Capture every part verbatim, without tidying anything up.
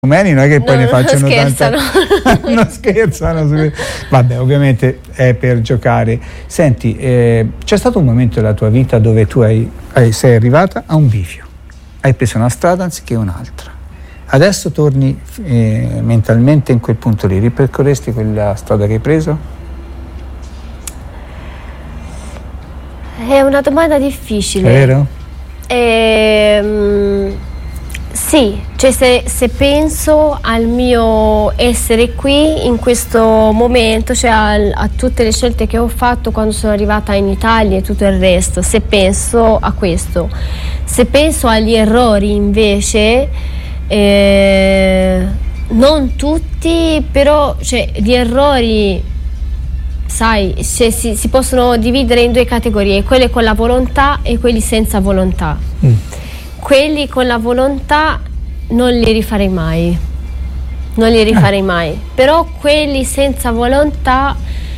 Rumeni non è che poi no, ne facciano non scherzano. tanta non scherzano su... vabbè, ovviamente è per giocare. Senti, eh, c'è stato un momento della tua vita dove tu hai, hai, sei arrivata a un bivio, hai preso una strada anziché un'altra, adesso torni eh, mentalmente in quel punto lì, ripercorresti quella strada che hai preso? È una domanda difficile. È vero? Ehm... Sì, cioè se, se penso al mio essere qui in questo momento, cioè a, a tutte le scelte che ho fatto quando sono arrivata in Italia e tutto il resto, se penso a questo, se penso agli errori invece, eh, non tutti, però cioè, gli errori, sai, cioè, si, si possono dividere in due categorie, quelli con la volontà e quelli senza volontà. Mm. Quelli con la volontà non li rifarei mai, non li rifarei mai, però quelli senza volontà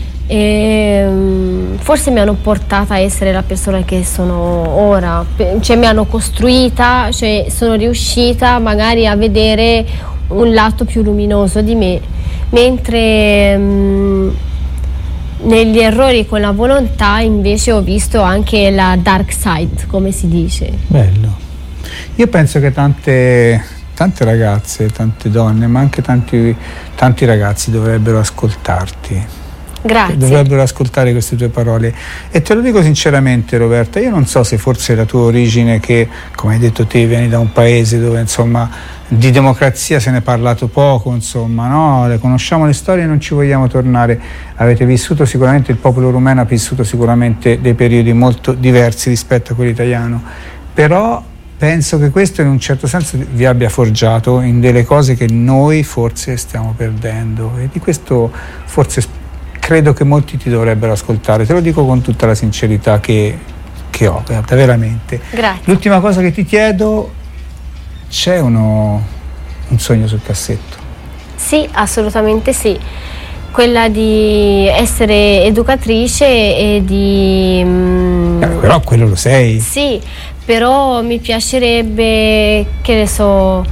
ehm, forse mi hanno portata a essere la persona che sono ora, cioè mi hanno costruita, cioè sono riuscita magari a vedere un lato più luminoso di me, mentre ehm, negli errori con la volontà invece ho visto anche la dark side, come si dice. Bello. Io penso che tante, tante ragazze, tante donne, ma anche tanti, tanti ragazzi dovrebbero ascoltarti. Grazie. Dovrebbero ascoltare queste tue parole. E te lo dico sinceramente, Roberta, io non so se forse la tua origine, che come hai detto te vieni da un paese dove insomma di democrazia se ne è parlato poco, insomma, no? Le conosciamo le storie e non ci vogliamo tornare. Avete vissuto sicuramente, il popolo rumeno ha vissuto sicuramente dei periodi molto diversi rispetto a quello italiano, però penso che questo in un certo senso vi abbia forgiato in delle cose che noi forse stiamo perdendo, e di questo forse credo che molti ti dovrebbero ascoltare, te lo dico con tutta la sincerità che, che ho, veramente. Grazie. L'ultima cosa che ti chiedo, c'è uno, un sogno sul cassetto? Sì, assolutamente sì, quella di essere educatrice e di... Eh, però quello lo sei. Sì, però mi piacerebbe, che ne so,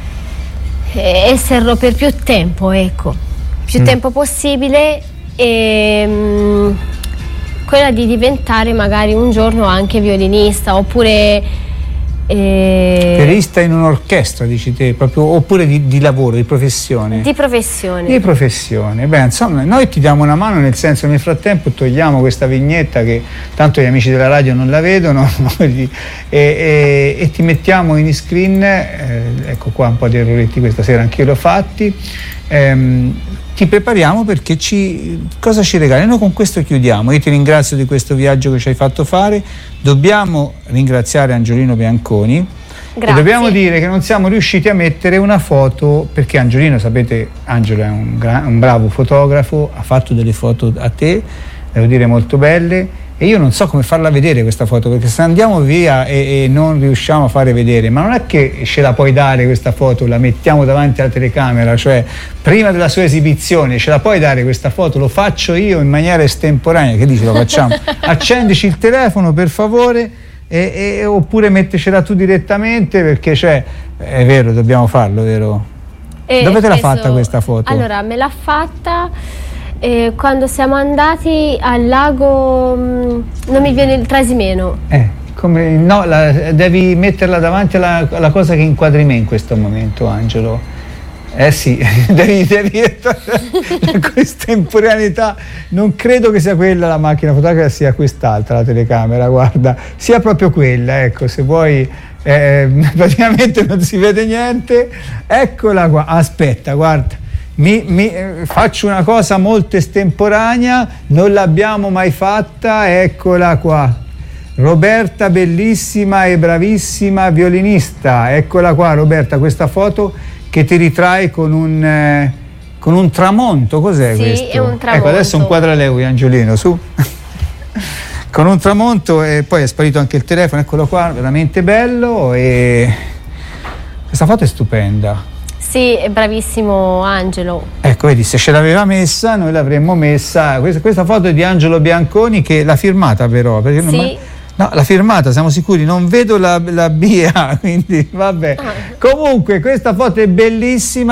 esserlo per più tempo, ecco, più mm. tempo possibile, e mh, quella di diventare magari un giorno anche violinista, oppure eh, violinista in un'orchestra, dici te, proprio, oppure di, di lavoro, di professione? Di professione. Di professione. Beh, insomma, noi ti diamo una mano, nel senso, nel frattempo togliamo questa vignetta che tanto gli amici della radio non la vedono e, e, e ti mettiamo in screen, eh, ecco qua un po' di erroretti questa sera anche io l'ho fatti, ehm, ti prepariamo perché ci, cosa ci regali? Noi con questo chiudiamo. Io ti ringrazio di questo viaggio che ci hai fatto fare, dobbiamo ringraziare Angiolino Bianconi. Grazie. E dobbiamo dire che non siamo riusciti a mettere una foto, perché Angiolino, sapete, Angelo è un, gra- un bravo fotografo, ha fatto delle foto a te, devo dire molto belle, e io non so come farla vedere questa foto, perché se andiamo via e, e non riusciamo a fare vedere, ma non è che ce la puoi dare questa foto, la mettiamo davanti alla telecamera, cioè prima della sua esibizione ce la puoi dare questa foto, lo faccio io in maniera estemporanea, che dici, lo facciamo? Accendici il telefono per favore, e, e, oppure mettecela tu direttamente, perché cioè, è vero, dobbiamo farlo, vero? E dove te l'ha questo, fatta questa foto? Allora, me l'ha fatta eh, quando siamo andati al lago, mh, non mi viene il Trasimeno. Eh, come, no, la, devi metterla davanti alla, alla cosa che inquadri me in questo momento, Angelo. Eh sì, devi, devi la contemporaneità, non credo che sia quella la macchina fotografica, sia quest'altra la telecamera, guarda, sia proprio quella, ecco, se vuoi, eh, praticamente non si vede niente, eccola qua, aspetta, guarda, mi, mi, eh, faccio una cosa molto estemporanea, non l'abbiamo mai fatta, eccola qua. Roberta, bellissima e bravissima violinista, eccola qua Roberta, questa foto che ti ritrae con un, eh, con un tramonto, cos'è sì, questo? Sì, è un tramonto. Ecco, adesso un quadra lui, Angiolino, su. Con un tramonto, e poi è sparito anche il telefono, eccolo qua, veramente bello, e questa foto è stupenda. Sì, è bravissimo Angelo. Ecco, vedi, se ce l'aveva messa, noi l'avremmo messa. Questa, questa foto è di Angelo Bianconi, che l'ha firmata però, perché sì. non, No, l'ha firmata, siamo sicuri, non vedo la, la B e A, quindi vabbè. Ah. Comunque questa foto è bellissima.